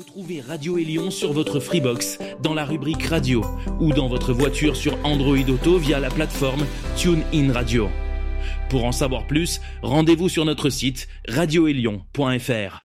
Retrouvez Radio Élion sur votre Freebox, dans la rubrique Radio, ou dans votre voiture sur Android Auto via la plateforme TuneIn Radio. Pour en savoir plus, rendez-vous sur notre site radioélion.fr.